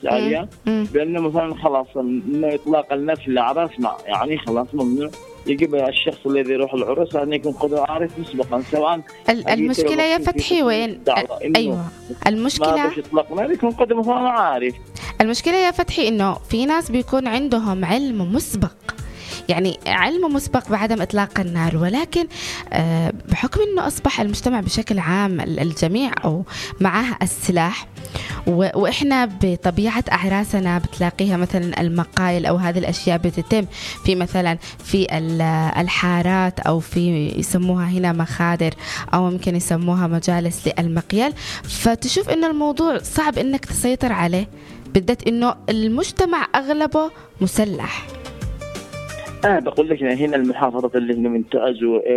جالية بأنه مثلا خلاص إنه إطلاق النفس للعرس يعني خلاص ممنوع. يجب الشخص الذي يروح العرس أن يكون قد عارف مسبقا، سواء المشكلة يا فتحي وين؟ أيوة المشكلة ما إطلاقنا يكون قد مثلا عارف. المشكلة يا فتحي إنه في ناس بيكون عندهم علم مسبق، يعني علم مسبق بعدم إطلاق النار، ولكن بحكم أنه أصبح المجتمع بشكل عام الجميع أو معها السلاح، وإحنا بطبيعة أعراسنا بتلاقيها مثلا المقايل أو هذه الأشياء بتتم في مثلا في الحارات أو في يسموها هنا مخادر أو ممكن يسموها مجالس للمقيل، فتشوف إنه الموضوع صعب إنك تسيطر عليه، بالذات إنه المجتمع أغلبه مسلح. بقول لك هنا المحافظات اللي هنا منتعز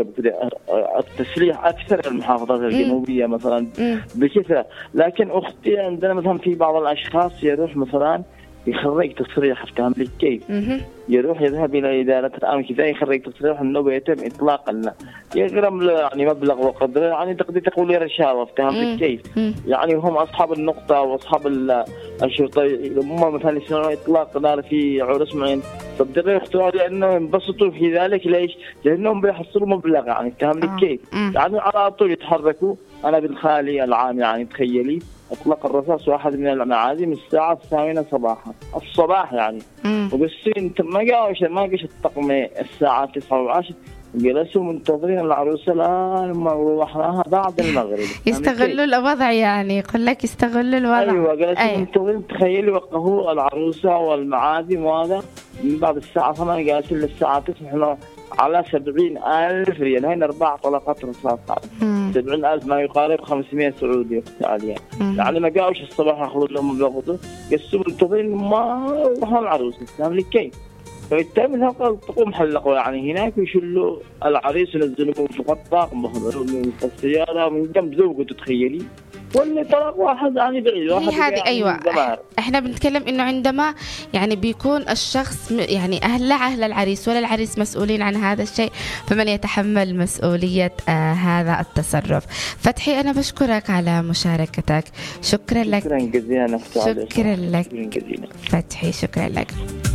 التسليح أكثر المحافظات الجنوبية مثلا بكثرة. لكن أختي عندنا مثلا في بعض الأشخاص يروح مثلا يخرج تصريح، فهم لك كيف؟ يروح يذهب إلى إدارة الأمن كذا يخرج تصريح إنه بيتم إطلاق يغرم يعني مبلغ وقدره، يعني تقول لي رشاوى، فهم لك كيف؟ يعني هم أصحاب النقطة وأصحاب الشرطة هم مثلا يسمعون إطلاق نار في عرس معين، صدقوا يختاروا لأنه ينبسطوا في ذلك. ليش؟ لأنهم بيحصلوا مبلغ، يعني فهم لك كيف؟ يعني على طول يتحركوا. أنا بالخالي العام يعني تخيلي أطلق الرصاص واحد من المعازيم الساعة 8 صباحا الصباح يعني، وبالسين ما قاش الطقم الساعة 9 و10 جلسوا منتظرين العروسة الآن ما روحناها بعد المغرب. يستغلوا الوضع، يعني يقول لك يستغلوا الوضع. أيوة جلسوا منتظرين، تخيلي وقفوا العروسة والمعازيم، وهذا من بعد الساعة 8 جالسين للساعة 9. إحنا على 70,000 ريال، هنا 4 طلقات رصاص، 70,000 ما يقارب 500 سعودي يعني. يعني ما جاوش الصباح ياخذوا لهم مبلغ، قسوا منتظرين ما راحوا العروسة، فاهم لك كيف؟ فبالتالي تقوم حلقوا يعني هناك ويشلوا العريس ينزلوا فوق الطاقم من السيارة من جنب زوجته، تخيلي، واللي طلق واحد يعني بعيد واحد هذه يعني أيوة. احنا بنتكلم انه عندما يعني بيكون الشخص يعني اهل العريس ولا العريس مسؤولين عن هذا الشيء، فمن يتحمل مسؤولية هذا التصرف. فتحي انا بشكرك على مشاركتك، شكرا لك. شكرا جزيلا. شكرا لك فتحي، شكرا لك.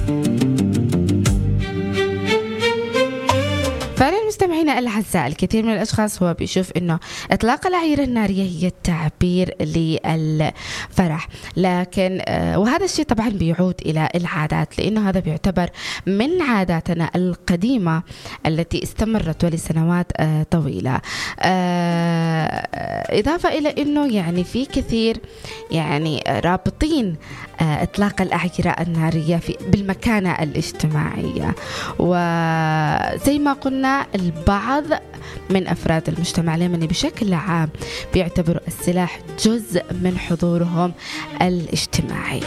فعلا مستمعينا الأعزاء، الكثير من الأشخاص هو بيشوف إنه إطلاق الأعير النارية هي التعبير للفرح، لكن وهذا الشيء طبعا بيعود إلى العادات، لأنه هذا بيعتبر من عاداتنا القديمة التي استمرت ولسنوات طويلة. إضافة إلى إنه يعني في كثير يعني رابطين إطلاق الأعيرة النارية بالمكانة الاجتماعية، وزي ما قلنا البعض من أفراد المجتمع اليمني بشكل عام بيعتبروا السلاح جزء من حضورهم الاجتماعي.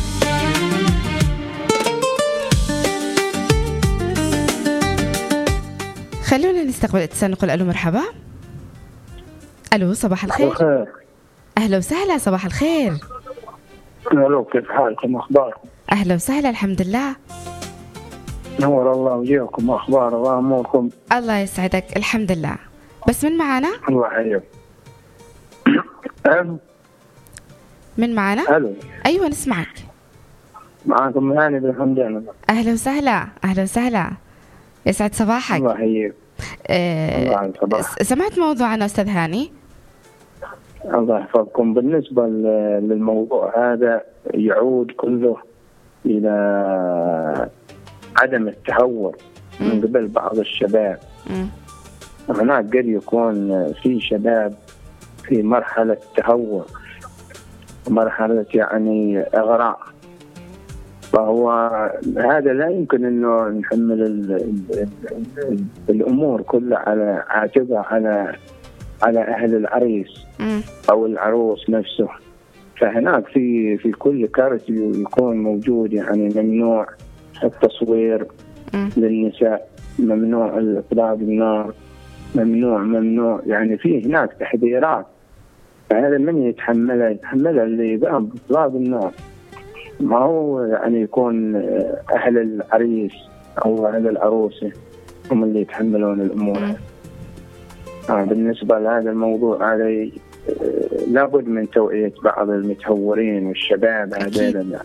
خلونا نستقبل اتصال، نقول ألو مرحبا. ألو صباح الخير. أهلا وسهلا، صباح الخير. ألو كيف حالكم، أخباركم؟ أهلا وسهلا، الحمد لله. نور الله وجهكم، أخبار وأموركم؟ الله يسعدك، الحمد لله. بس من معنا؟ الله يحييك. من معنا؟ ألو. أيوة نسمعك. معكم هاني بن حمدان. أهلا وسهلا، أهلا وسهلا، يسعد صباحك. الله يحييك. الله يسعدك. سمعت موضوعنا أستاذ هاني؟ الله يحفظكم. بالنسبة للموضوع هذا يعود كله إلى عدم التهور من قبل بعض الشباب. هناك قد يكون في شباب في مرحلة تهور، مرحلة يعني إغراء، فهو هذا لا يمكن إنه نحمل الأمور كلها على عاتبة على أهل العريس أو العروس نفسه. فهناك في كل كارت يكون موجود يعني ممنوع التصوير للنساء، ممنوع الإطلاق النار، ممنوع يعني في هناك تحذيرات. فهذا من يتحملها اللي يقام بإطلاق النار، ما هو يعني يكون أهل العريس أو أهل العروسة هم اللي يتحملون الأمور. بالنسبة لهذا الموضوع هذا لابد من توعية بعض المتهورين والشباب هذول